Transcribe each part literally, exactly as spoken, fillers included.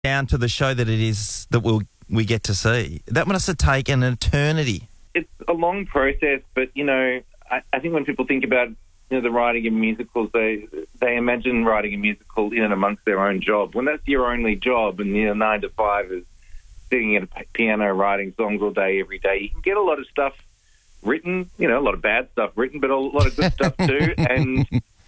down to the show that it is that we'll, we get to see. That must have taken an eternity. It's a long process, but, you know, I, I think when people think about, you know, the writing of musicals, they they imagine writing a musical in and amongst their own job. When that's your only job and, you know, nine to five is sitting at a piano writing songs all day, every day, you can get a lot of stuff written, you know, a lot of bad stuff written, but a lot of good stuff too. And,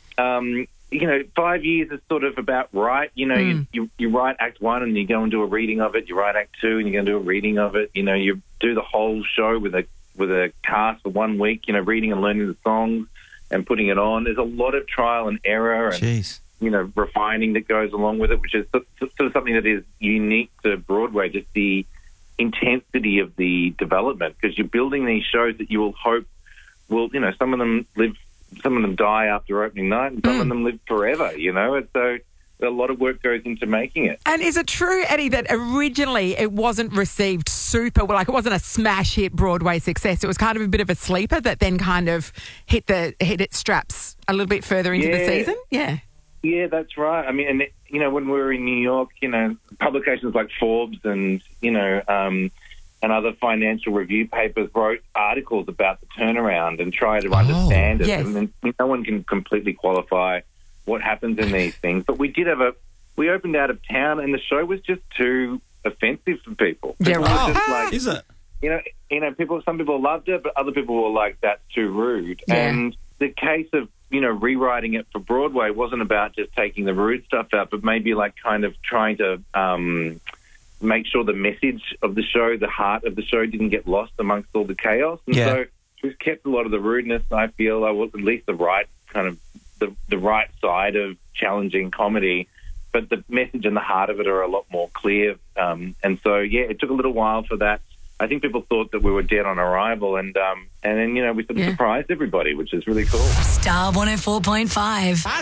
um, you know, five years is sort of about right. You know, mm. you, you you write act one and you go and do a reading of it. You write act two and you go and do a reading of it. You know, you do the whole show with a with a cast for one week, you know, reading and learning the songs and putting it on. There's a lot of trial and error and, Jeez. you know, refining that goes along with it, which is sort of something that is unique to Broadway, just the intensity of the development, because you're building these shows that you will hope will, you know, some of them live, some of them die after opening night and some mm. of them live forever, you know, and so a lot of work goes into making it. And is it true, Eddie, that originally it wasn't received super, well, like it wasn't a smash hit Broadway success, it was kind of a bit of a sleeper that then kind of hit the hit its straps a little bit further into yeah. the season? Yeah. Yeah, that's right. I mean, and, you know, when we were in New York, you know, publications like Forbes and, you know, um, and other financial review papers wrote articles about the turnaround and tried to understand oh, it. Yes. And then no one can completely qualify what happens in these things. But we did have a, we opened out of town and the show was just too offensive for people. Yeah, people right. were just like, Is it? You know, you know, people. Some people loved it, but other people were like, "That's too rude." Yeah. And the case of, you know, rewriting it for Broadway wasn't about just taking the rude stuff out, but maybe like kind of trying to um, make sure the message of the show, the heart of the show, didn't get lost amongst all the chaos. And Yeah. so we've kept a lot of the rudeness. I feel I was at least the right kind of the the right side of challenging comedy. But the message and the heart of it are a lot more clear. Um, and so, yeah, it took a little while for that. I think people thought that we were dead on arrival. And um, and then, you know, we sort of yeah. surprised everybody, which is really cool. Star one oh four point five.